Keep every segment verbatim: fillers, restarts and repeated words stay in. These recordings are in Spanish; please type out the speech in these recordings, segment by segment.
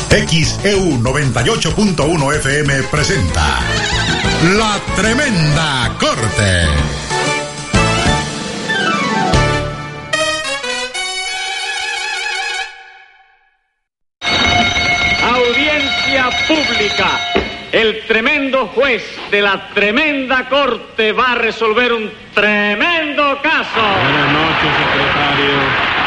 X E U noventa y ocho punto uno F M presenta La Tremenda Corte. Audiencia pública. El tremendo juez de la tremenda corte va a resolver un tremendo caso. Buenas noches, secretario.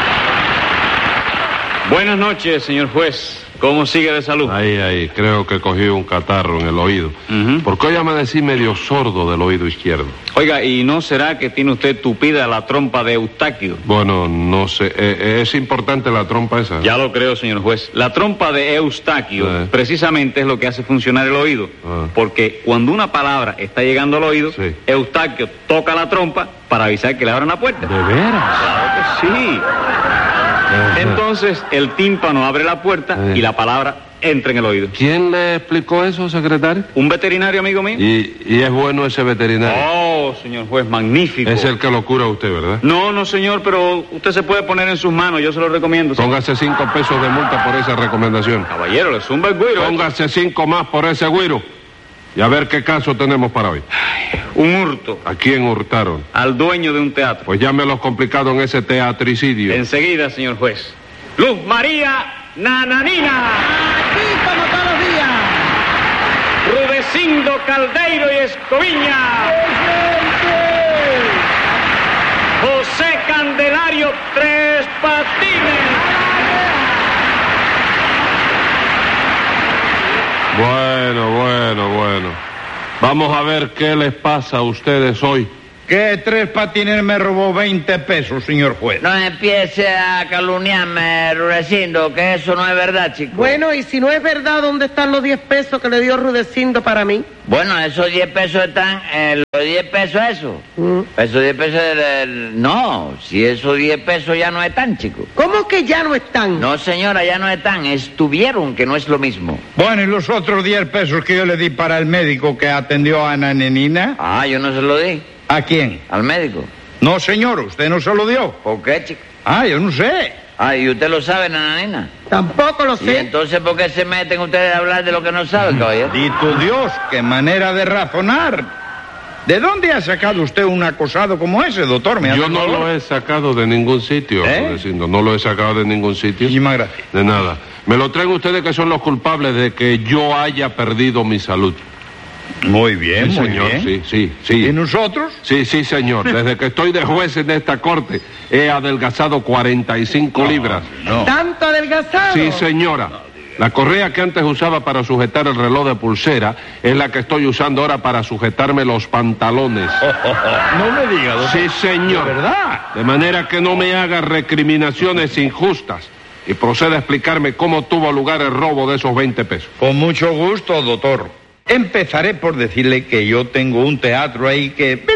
Buenas noches, señor juez. ¿Cómo sigue de salud? Ahí, ahí, creo que cogí un catarro en el oído. Uh-huh. Porque hoy amanecí medio sordo del oído izquierdo. Oiga, ¿y no será que tiene usted tupida la trompa de Eustaquio? Bueno, no sé, eh, eh, es importante la trompa esa. Ya lo creo, señor juez. La trompa de Eustaquio Eh. precisamente es lo que hace funcionar el oído. Ah. Porque cuando una palabra está llegando al oído, Sí. Eustaquio toca la trompa para avisar que le abran la puerta. ¿De veras? Claro que sí. Entonces el tímpano abre la puerta Eh. y la palabra entra en el oído. ¿Quién le explicó eso, secretario? ¿Un veterinario amigo mío? Y, y es bueno ese veterinario. Oh, señor juez, magnífico. Es el que lo cura a usted, ¿verdad? No, no, señor, pero usted se puede poner en sus manos, yo se lo recomiendo. señor. Póngase cinco pesos de multa por esa recomendación. Caballero, le zumba el güiro. ¿eh? Póngase cinco más por ese güiro. Y a ver qué caso tenemos para hoy. Un hurto ¿A quién hurtaron? al dueño de un teatro. Pues llámelos complicado en ese teatricidio. Enseguida, señor juez. Luz María Nananina. Aquí como todos los días. Rudecindo Caldeiro y Escoviña. José Candelario Tres Patines. Bueno, bueno, bueno. Vamos a ver qué les pasa a ustedes hoy. Que Tres Patines me robó veinte pesos, señor juez. No empiece a calumniarme, Rudecindo, que eso no es verdad, chico. Bueno, y si no es verdad, ¿dónde están los diez pesos que le dio Rudecindo para mí? Bueno, esos diez pesos están, eh, los diez pesos eso. Mm. Esos diez pesos, el- el- no, si esos diez pesos ya no están, chico. ¿Cómo que ya no están? No, señora, ya no están, estuvieron, que no es lo mismo. Bueno, ¿y los otros diez pesos que yo le di para el médico que atendió a Ana Nenina? Ah, yo no se lo di, ¿A quién? al médico. No, señor, usted no se lo dio. ¿Por qué, chico? Ah, yo no sé. Ah, ¿y usted lo sabe, nananina? Tampoco lo ¿Y sé. entonces por qué se meten ustedes a hablar de lo que no saben, caballero? Y tu Dios, qué manera de razonar. ¿De dónde ha sacado usted un acosado como ese, doctor? ¿Me hace Yo no favor? lo he sacado de ningún sitio, ¿Eh? Rudecindo. No lo he sacado de ningún sitio. Muchísimas gracias. De nada. Me lo traen ustedes que son los culpables de que yo haya perdido mi salud. Muy bien, Sí, muy señor, bien. sí, sí, sí. ¿Y nosotros? Sí, sí, señor. Desde que estoy de juez en esta corte, he adelgazado cuarenta y cinco libras. No. ¿Tanto adelgazado? Sí, señora. La correa que antes usaba para sujetar el reloj de pulsera es la que estoy usando ahora para sujetarme los pantalones. No me diga, doctor. Sí, señor. ¿De verdad? De manera que no me haga recriminaciones injustas y proceda a explicarme cómo tuvo lugar el robo de esos veinte pesos. Con mucho gusto, doctor. Empezaré por decirle que yo tengo un teatro ahí que... que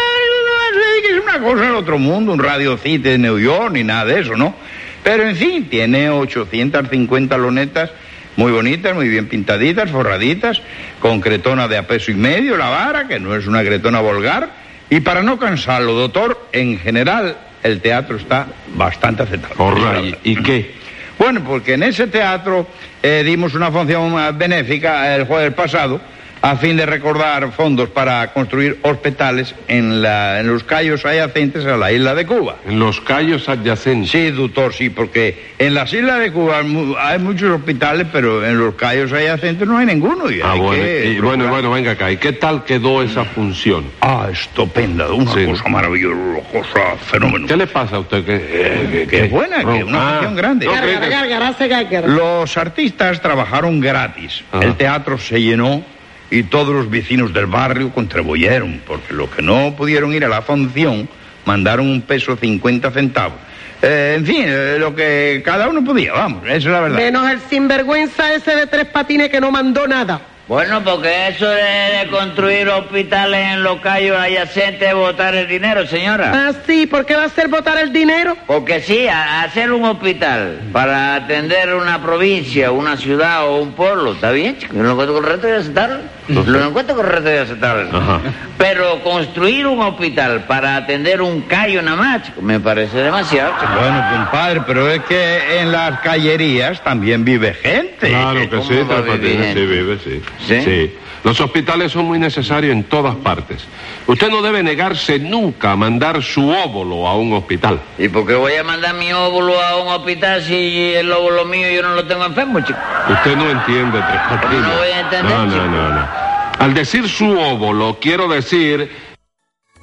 es una cosa del otro mundo, un Radio City de New York, ni nada de eso, ¿no? Pero, en fin, tiene ochocientas cincuenta lonetas muy bonitas, muy bien pintaditas, forraditas, con cretona de a peso y medio, la vara, que no es una cretona vulgar. Y para no cansarlo, doctor, en general, el teatro está bastante aceptable. Corra, ¿y, y qué? Bueno, porque en ese teatro eh, dimos una función eh, benéfica el jueves pasado a fin de recordar fondos para construir hospitales en, la, en los cayos adyacentes a la isla de Cuba. En los cayos adyacentes. Sí, doctor, sí, porque en las islas de Cuba mu- hay muchos hospitales, pero en los cayos adyacentes no hay ninguno. Y Ah, hay bueno, que y bueno, procurar- bueno, venga acá. ¿Y qué tal quedó esa función? Ah, estupenda, una Sí. cosa maravillosa, una cosa fenómeno. ¿Qué le pasa a usted? ¿Qué, Qué buena, que una Ah, función grande. no, Gárgara, que- gárgara, hace gárgara. Los artistas trabajaron gratis. Ajá. El teatro se llenó y todos los vecinos del barrio contribuyeron, porque los que no pudieron ir a la función mandaron un peso cincuenta centavos. Eh, en fin, eh, lo que cada uno podía, vamos, esa es la verdad. Menos el sinvergüenza ese de Tres Patines que no mandó nada. Bueno, porque eso de, de construir hospitales en los callos adyacentes es botar el dinero, señora. Ah, sí, ¿por qué va a ser botar el dinero? Porque sí, a, hacer un hospital para atender una provincia, una ciudad o un pueblo, está bien, chico, yo lo encuentro correcto y aceptarlo. Lo encuentro correcto y aceptarlo. Ajá. Pero construir un hospital para atender un callo nada más, chico, me parece demasiado, chico. Bueno, compadre, pero es que en las callerías también vive gente. Claro que ¿Cómo sí, va a Tres Patines, vivir? sí vive, sí. ¿Sí? Los hospitales son muy necesarios en todas partes. Usted no debe negarse nunca a mandar su óvulo a un hospital. ¿Y por qué voy a mandar mi óvulo a un hospital si el óvulo mío yo no lo tengo enfermo, chico? Usted no entiende, Tres Patines. ¿Cómo no voy a entender, No, chico? no, no, no. Al decir su óvulo, quiero decir